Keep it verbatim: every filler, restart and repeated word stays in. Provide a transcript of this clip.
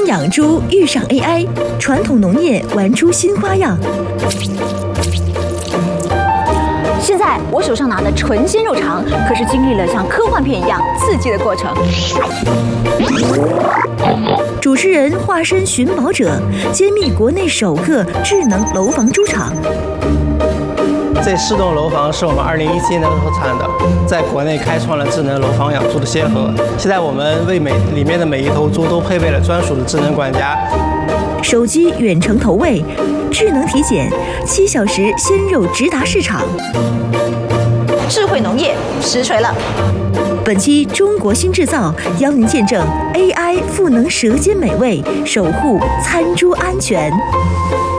养猪遇上 A I， 传统农业玩出新花样。 现在我手上拿的纯鲜肉肠，可是经历了像科幻片一样刺激的过程。 主持人化身寻宝者，揭秘国内首个智能楼房猪场。 这四栋楼房是我们二零一七年投产的，在国内开创了智能楼房养猪的先河。现在我们为每里面的每一头猪都配备了专属的智能管家， 手机远程投喂，智能体检，七小时鲜肉直达市场。 智慧农业实锤了。 本期中国新制造邀您见证 A I 赋能舌尖美味，守护餐猪安全。